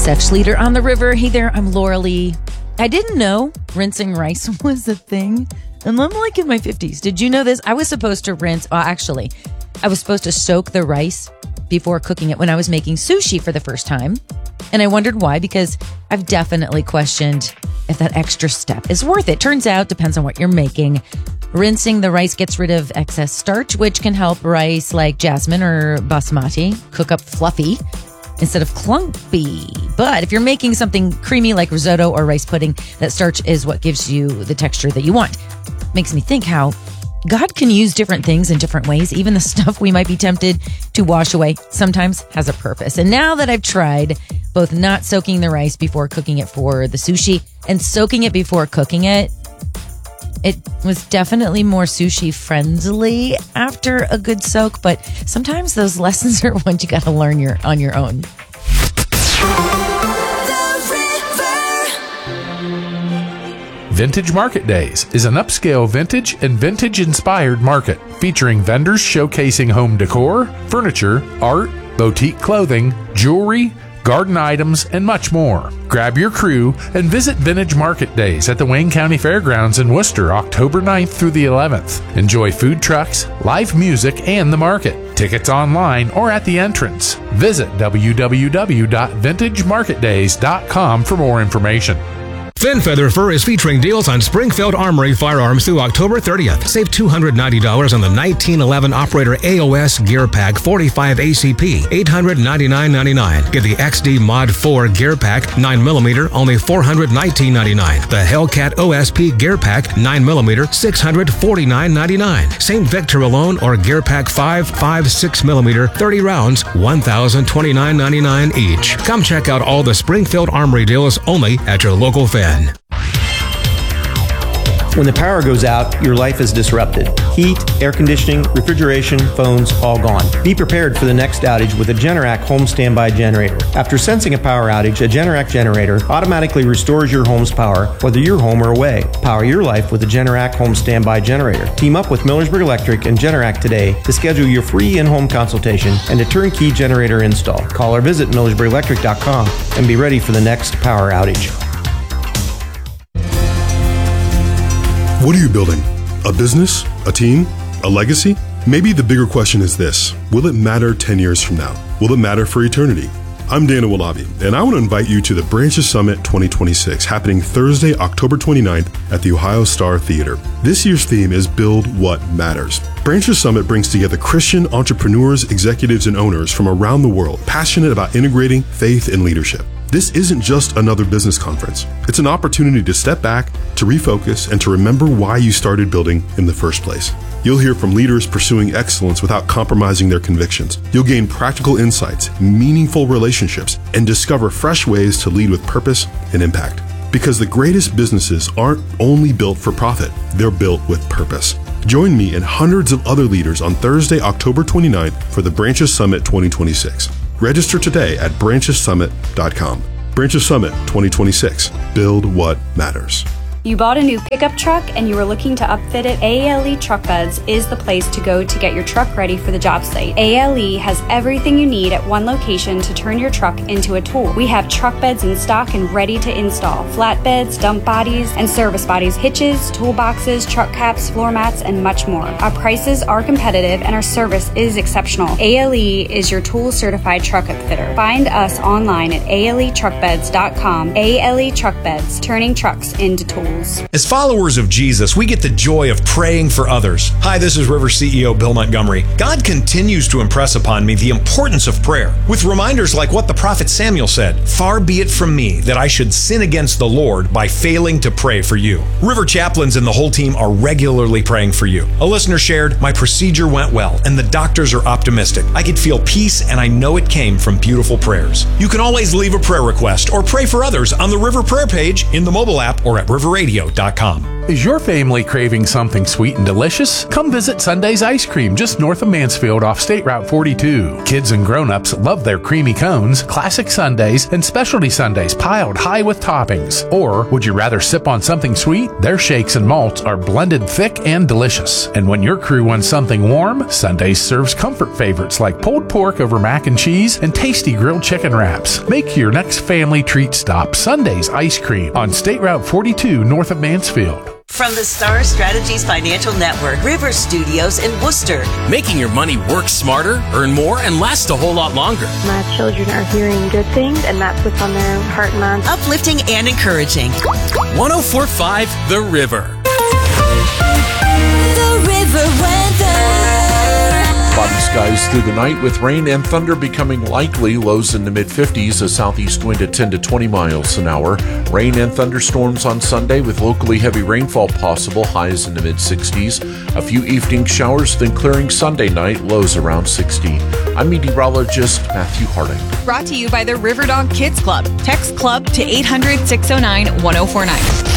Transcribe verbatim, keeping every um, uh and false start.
Seth Schleter on the river. Hey there, I'm Laura Lee. I didn't know rinsing rice was a thing, and I'm like in my fifties. Did you know this? I was supposed to rinse, well, actually, I was supposed to soak the rice before cooking it when I was making sushi for the first time. And I wondered why, because I've definitely questioned if that extra step is worth it. Turns out, depends on what you're making. Rinsing the rice gets rid of excess starch, which can help rice like jasmine or basmati cook up fluffy instead of clumpy. But if you're making something creamy like risotto or rice pudding, that starch is what gives you the texture that you want. Makes me think how God can use different things in different ways. Even the stuff we might be tempted to wash away sometimes has a purpose. And now that I've tried both not soaking the rice before cooking it for the sushi and soaking it before cooking it, it was definitely more sushi friendly after a good soak, but sometimes those lessons are ones you got to learn your, on your own. Vintage Market Days is an upscale vintage and vintage-inspired market featuring vendors showcasing home decor, furniture, art, boutique clothing, jewelry, garden items, and much more. Grab your crew and visit Vintage Market Days at the Wayne County Fairgrounds in Worcester, October ninth through the eleventh. Enjoy food trucks, live music, and the market. Tickets online or at the entrance. Visit w w w dot vintage market days dot com for more information. Finn Feather Fur is featuring deals on Springfield Armory firearms through October thirtieth. Save two hundred ninety dollars on the nineteen eleven Operator A O S Gear Pack forty-five A C P, eight hundred ninety-nine ninety-nine. Get the X D Mod four Gear Pack nine millimeter, only four hundred nineteen ninety-nine. The Hellcat O S P Gear Pack nine millimeter, six hundred forty-nine ninety-nine. Saint Victor Alone or Gear Pack five, five, six millimeter, thirty rounds, one thousand twenty-nine ninety-nine each. Come check out all the Springfield Armory deals only at your local Finn. When the power goes out, your life is disrupted. Heat, air conditioning, refrigeration, phones, all gone. Be prepared for the next outage with a Generac home standby generator. After sensing a power outage, a Generac generator automatically restores your home's power, whether you're home or away. Power your life with a Generac home standby generator. Team up with Millersburg Electric and Generac today to schedule your free in-home consultation and a turnkey generator install. Call or visit millersburg electric dot com and be ready for the next power outage. What are you building? A business? A team? A legacy? Maybe the bigger question is this: will it matter ten years from now? Will it matter for eternity? I'm Dana Walabi, and I want to invite you to the Branches Summit twenty twenty-six, happening Thursday, October twenty-ninth at the Ohio Star Theater. This year's theme is Build What Matters. Branches Summit brings together Christian entrepreneurs, executives, and owners from around the world, passionate about integrating faith and leadership. This isn't just another business conference. It's an opportunity to step back, to refocus, and to remember why you started building in the first place. You'll hear from leaders pursuing excellence without compromising their convictions. You'll gain practical insights, meaningful relationships, and discover fresh ways to lead with purpose and impact. Because the greatest businesses aren't only built for profit, they're built with purpose. Join me and hundreds of other leaders on Thursday, October twenty-ninth for the Branches Summit twenty twenty-six. Register today at branches summit dot com. Branches Summit twenty twenty-six. Build what matters. You bought a new pickup truck and you were looking to upfit it? A L E Truck Beds is the place to go to get your truck ready for the job site. A L E has everything you need at one location to turn your truck into a tool. We have truck beds in stock and ready to install. Flatbeds, dump bodies, and service bodies, hitches, toolboxes, truck caps, floor mats, and much more. Our prices are competitive and our service is exceptional. A L E is your tool certified truck upfitter. Find us online at A L E truck beds dot com. A L E Truck Beds, turning trucks into tools. As followers of Jesus, we get the joy of praying for others. Hi, this is River C E O Bill Montgomery. God continues to impress upon me the importance of prayer, with reminders like what the prophet Samuel said, "Far be it from me that I should sin against the Lord by failing to pray for you." River chaplains and the whole team are regularly praying for you. A listener shared, "My procedure went well, and the doctors are optimistic. I could feel peace, and I know it came from beautiful prayers." You can always leave a prayer request or pray for others on the River Prayer page in the mobile app or at river radio dot com. Is your family craving something sweet and delicious? Come visit Sunday's Ice Cream just north of Mansfield off State Route forty-two. Kids and grown-ups love their creamy cones, classic sundaes, and specialty sundaes piled high with toppings. Or would you rather sip on something sweet? Their shakes and malts are blended thick and delicious. And when your crew wants something warm, Sundays serves comfort favorites like pulled pork over mac and cheese and tasty grilled chicken wraps. Make your next family treat stop Sunday's Ice Cream on State Route forty-two north of Mansfield. From the Star Strategies Financial Network, River Studios in Worcester. Making your money work smarter, earn more, and last a whole lot longer. My children are hearing good things, and that's what's on their heart and mind. Uplifting and encouraging. one oh four point five The River. The River Weather. Cloudy skies through the night with rain and thunder becoming likely. Lows in the mid fifties, a southeast wind at ten to twenty miles an hour. Rain and thunderstorms on Sunday with locally heavy rainfall possible. Highs in the mid sixties. A few evening showers, then clearing Sunday night. Lows around sixty. I'm meteorologist Matthew Harding. Brought to you by the Riverdog Kids Club. Text club to eight hundred, six oh nine, one oh four nine.